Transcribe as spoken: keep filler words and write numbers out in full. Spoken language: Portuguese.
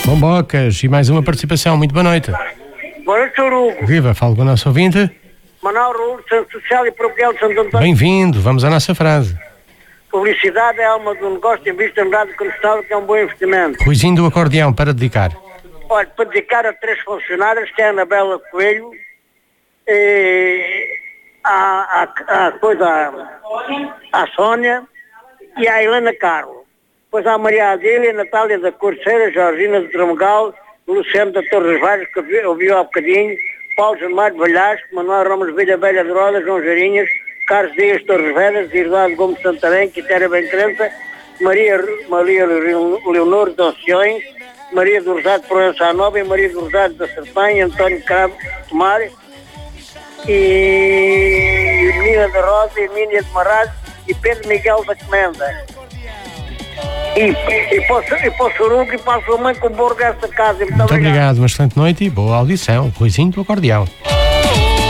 Bombocas, e mais uma participação. Muito boa noite. Boa noite, senhor Hugo. Viva, falo com o nosso ouvinte. Manuel Raul, Centro Social e Paroquial de Santo António. Bem-vindo, vamos à nossa frase. Publicidade é a alma do negócio, invista no dado contestável, que é um bom investimento. Ruizinho do acordeão, para dedicar. Olha, para dedicar a três funcionárias, que é a Anabela Coelho, e a, a, a, depois a, a Sónia e a Helena Carlos. Depois há a Maria Adília, a Natália da Corceira, a Georgina do Tramegal, o Luciano da Torres Vaz, que ouviu há bocadinho, Paulo Januário de Valhasco, Manuel Ramos Velha Velha de Rodas, João Jarinhas, Carlos Dias Torres Vedas, Eduardo Gomes Santarém, Quitéria Bem-Crença, Maria, Maria Leonor de Onciões, Maria do Rosário de Proença Nova e Maria do Rosário da Serpanha, António Cravo Tomar, e Mina da Rosa, Emília de Marraz e Pedro Miguel da Comenda. E, e, para o Surugo e para a sua mãe que o borgo esta casa. Muito, Muito obrigado. obrigado, uma excelente noite e boa audição. Ruizinho do acordeão.